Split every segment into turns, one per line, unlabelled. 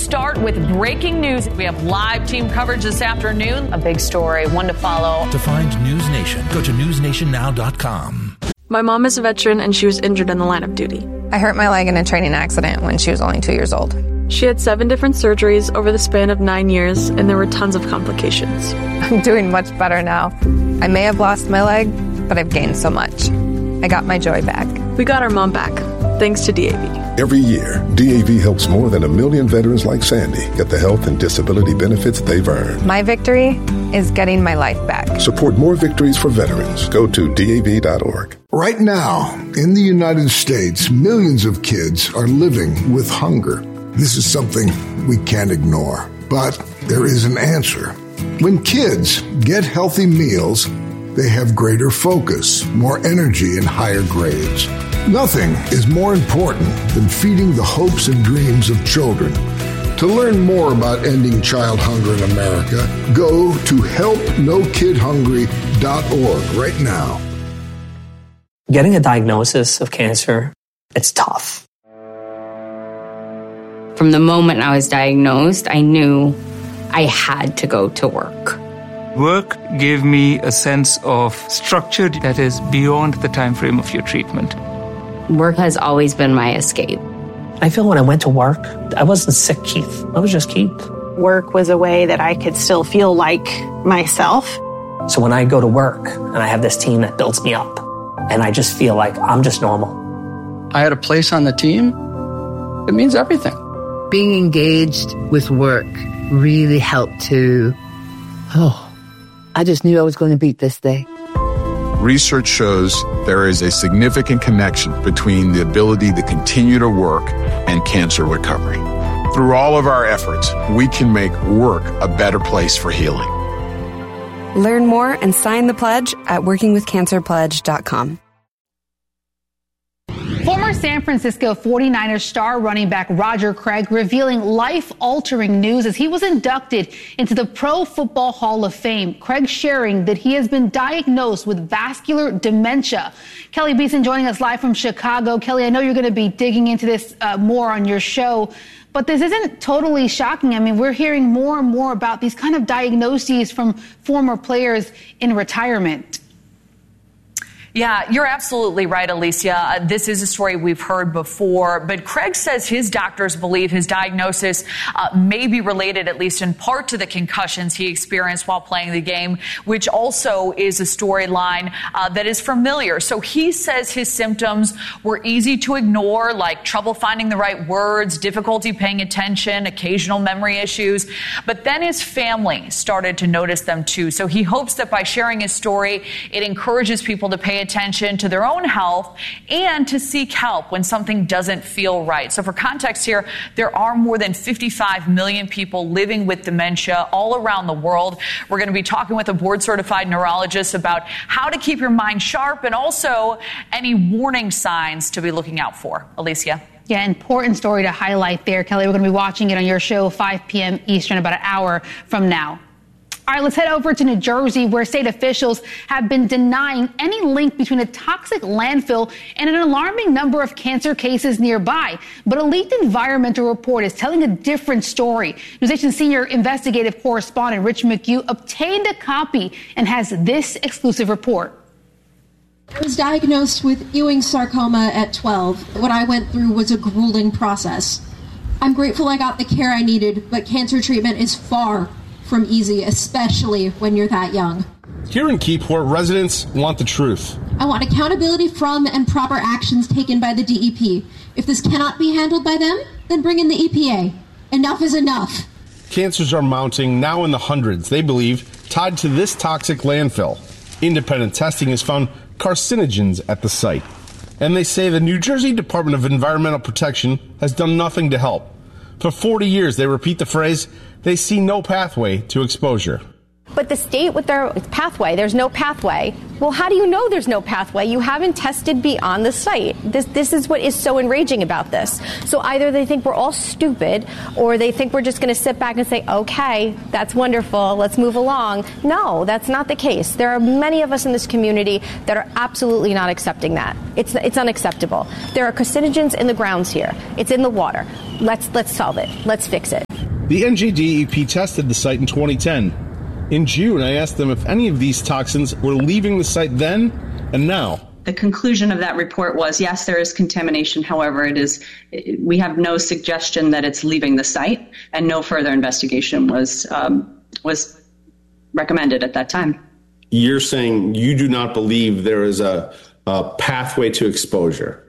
start with breaking news. We have live team coverage this afternoon. A big story, one to follow.
To find News Nation, go to newsnationnow.com.
My mom is a veteran and she was injured in the line of duty.
I hurt my leg in a training accident when she was only 2 years old.
She had 7 different surgeries over the span of 9 years, and there were tons of complications.
I'm doing much better now. I may have lost my leg, but I've gained so much. I got my joy back.
We got our mom back, thanks to DAV.
Every year, DAV helps more than 1 million veterans like Sandy get the health and disability benefits they've earned.
My victory is getting my life back.
Support more victories for veterans. Go to DAV.org.
Right now, in the United States, millions of kids are living with hunger. This is something we can't ignore, but there is an answer. When kids get healthy meals, they have greater focus, more energy, and higher grades. Nothing is more important than feeding the hopes and dreams of children. To learn more about ending child hunger in America, go to helpnokidhungry.org right now.
Getting a diagnosis of cancer, it's tough.
From the moment I was diagnosed, I knew I had to go to work.
Work gave me a sense of structure that is beyond the time frame of your treatment.
Work has always been my escape.
I feel when I went to work, I wasn't sick, Keith. I was just Keith.
Work was a way that I could still feel like myself.
So when I go to work and I have this team that builds me up, and I just feel like I'm just normal.
I had a place on the team. It means everything.
Being engaged with work really helped to, I just knew I was going to beat this day.
Research shows there is a significant connection between the ability to continue to work and cancer recovery. Through all of our efforts, we can make work a better place for healing.
Learn more and sign the pledge at workingwithcancerpledge.com.
Former San Francisco 49ers star running back Roger Craig revealing life-altering news as he was inducted into the Pro Football Hall of Fame. Craig sharing that he has been diagnosed with vascular dementia. Kelly Beeson joining us live from Chicago. Kelly, I know you're going to be digging into this more on your show, but this isn't totally shocking. I mean, we're hearing more and more about these kind of diagnoses from former players in retirement.
Yeah, you're absolutely right, Alicia. This is a story we've heard before, but Craig says his doctors believe his diagnosis may be related, at least in part, to the concussions he experienced while playing the game, which also is a storyline that is familiar. So he says his symptoms were easy to ignore, like trouble finding the right words, difficulty paying attention, occasional memory issues. But then his family started to notice them too. So he hopes that by sharing his story, it encourages people to pay attention to their own health and to seek help when something doesn't feel right. So for context here, there are more than 55 million people living with dementia all around the world. We're going to be talking with a board-certified neurologist about how to keep your mind sharp and also any warning signs to be looking out for. Alicia?
Yeah, important story to highlight there, Kelly. We're going to be watching it on your show 5 p.m. Eastern, about an hour from now. All right, let's head over to New Jersey, where state officials have been denying any link between a toxic landfill and an alarming number of cancer cases nearby. But a leaked environmental report is telling a different story. NewsNation senior investigative correspondent Rich McHugh obtained a copy and has this exclusive report.
I was diagnosed with Ewing sarcoma at 12. What I went through was a grueling process. I'm grateful I got the care I needed, but cancer treatment is far from easy, especially when you're that young.
Here in Keyport, residents want the truth.
I want accountability from and proper actions taken by the DEP. If this cannot be handled by them, then bring in the EPA. Enough is enough.
Cancers are mounting, now in the hundreds, they believe, tied to this toxic landfill. Independent testing has found carcinogens at the site. And they say the New Jersey Department of Environmental Protection has done nothing to help. For 40 years, they repeat the phrase, they see no pathway to exposure.
But the state with their pathway, there's no pathway. Well, how do you know there's no pathway? You haven't tested beyond the site. This is what is so enraging about this. So either they think we're all stupid, or they think we're just going to sit back and say, okay, that's wonderful, let's move along. No, that's not the case. There are many of us in this community that are absolutely not accepting that. It's unacceptable. There are carcinogens in the grounds here. It's in the water. Let's solve it. Let's fix it.
The NJDEP tested the site in 2010. In June, I asked them if any of these toxins were leaving the site then and now.
The conclusion of that report was, yes, there is contamination. However, we have no suggestion that it's leaving the site, and no further investigation was recommended at that time.
You're saying you do not believe there is a pathway to exposure?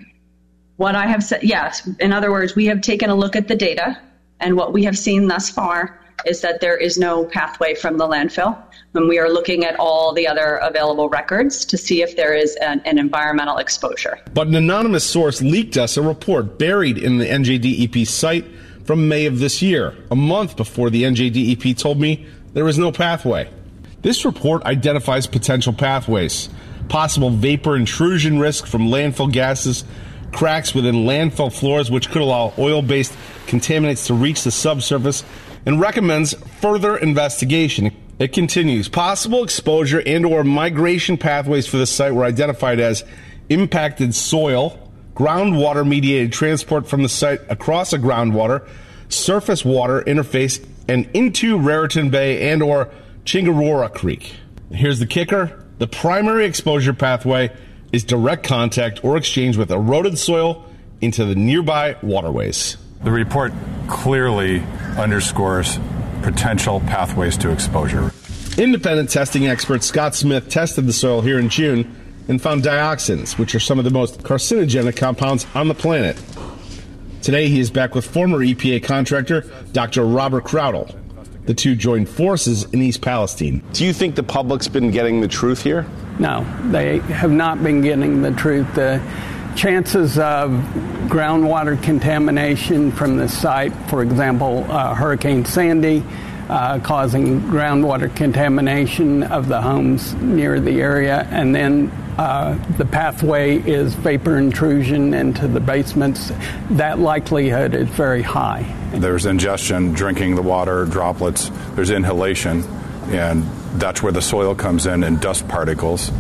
What I have said, yes. In other words, we have taken a look at the data, and what we have seen thus far is that there is no pathway from the landfill. And we are looking at all the other available records to see if there is an environmental exposure.
But an anonymous source leaked us a report buried in the NJDEP site from May of this year, a month before the NJDEP told me there was no pathway. This report identifies potential pathways, possible vapor intrusion risk from landfill gases, cracks within landfill floors which could allow oil-based contaminants to reach the subsurface, and recommends further investigation. It continues. Possible exposure and or migration pathways for the site were identified as impacted soil, groundwater-mediated transport from the site across a groundwater, surface water interface, and into Raritan Bay and or Chingarora Creek. Here's the kicker. The primary exposure pathway is direct contact or exchange with eroded soil into the nearby waterways.
The report clearly underscores potential pathways to exposure.
Independent testing expert Scott Smith tested the soil here in June and found dioxins, which are some of the most carcinogenic compounds on the planet. Today, he is back with former EPA contractor Dr. Robert Krautl. The two joined forces in East Palestine. Do you think the public's been getting the truth here?
No, they have not been getting the truth. The chances of groundwater contamination from the site, for example, Hurricane Sandy, causing groundwater contamination of the homes near the area, and then the pathway is vapor intrusion into the basements. That likelihood is very high.
There's ingestion, drinking the water, droplets, there's inhalation, and that's where the soil comes in and dust particles,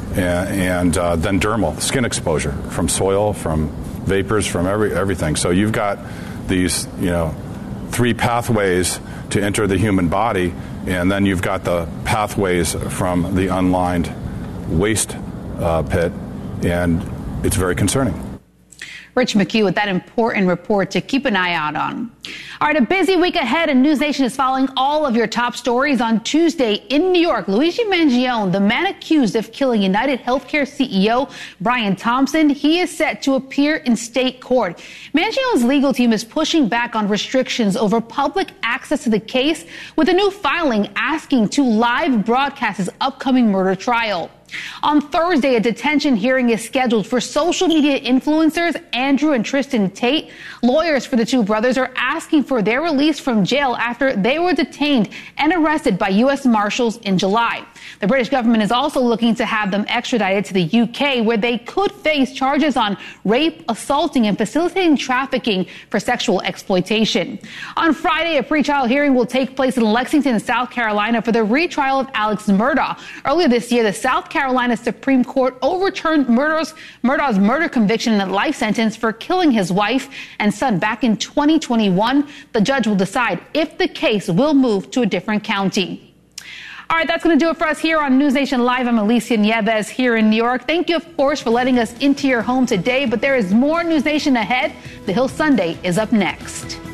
and then dermal, skin exposure from soil, from vapors, from everything. So you've got these, three pathways to enter the human body, and then you've got the pathways from the unlined waste pit, and it's very concerning.
Rich McHugh with that important report to keep an eye out on. All right, a busy week ahead, and News Nation is following all of your top stories. On Tuesday in New York, Luigi Mangione, the man accused of killing United Healthcare CEO Brian Thompson, he is set to appear in state court. Mangione's legal team is pushing back on restrictions over public access to the case with a new filing asking to live broadcast his upcoming murder trial. On Thursday, a detention hearing is scheduled for social media influencers Andrew and Tristan Tate. Lawyers for the two brothers are asking for their release from jail after they were detained and arrested by U.S. Marshals in July. The British government is also looking to have them extradited to the UK, where they could face charges on rape, assaulting, and facilitating trafficking for sexual exploitation. On Friday, a pretrial hearing will take place in Lexington, South Carolina, for the retrial of Alex Murdaugh. Earlier this year, the South Carolina Supreme Court overturned Murdaugh's murder conviction and life sentence for killing his wife and son back in 2021. The judge will decide if the case will move to a different county. All right, that's going to do it for us here on News Nation Live. I'm Alicia Nieves here in New York. Thank you, of course, for letting us into your home today. But there is more News Nation ahead. The Hill Sunday is up next.